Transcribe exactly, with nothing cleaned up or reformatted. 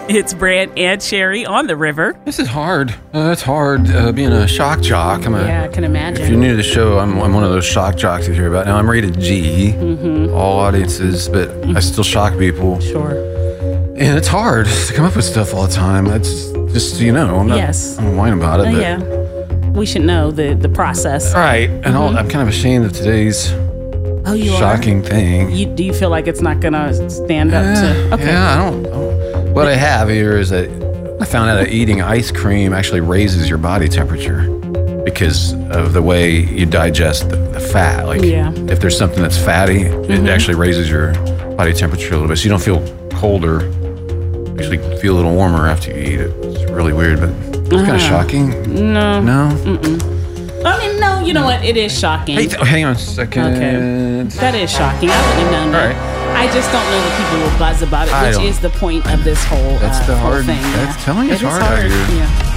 It's Brant and Sherry on the river. This is hard. Uh, it's hard uh, being a shock jock. I'm a, yeah, I can imagine. If you're new to the show, I'm, I'm one of those shock jocks you hear about. Now, I'm rated G, mm-hmm. all audiences, but mm-hmm. I still shock people. Sure. And it's hard to come up with stuff all the time. That's just, so you know, I'm not yes. I'm whining about it. Uh, but, yeah. We should know the, the process. Right. And mm-hmm. I'm kind of ashamed of today's oh, you shocking are? thing. You, do you feel like it's not going to stand up yeah, to... Okay. Yeah, I don't know. What I have here is that I found out that eating ice cream actually raises your body temperature because of the way you digest the, the fat. Like, yeah. if there's something that's fatty, mm-hmm. it actually raises your body temperature a little bit. So you don't feel colder. You actually feel a little warmer after you eat it. It's really weird, but it's uh-huh. kind of shocking. No. No? Mm-mm. I mean, no, you know what? It is shocking. Hey, th- hang on a second. Okay. That is shocking. I wouldn't have known that. All right. I just don't know that people will buzz about it, I which is the point of this whole, that's uh, the whole hard, thing. That's yeah. telling you it's it hard, hard out here. Yeah.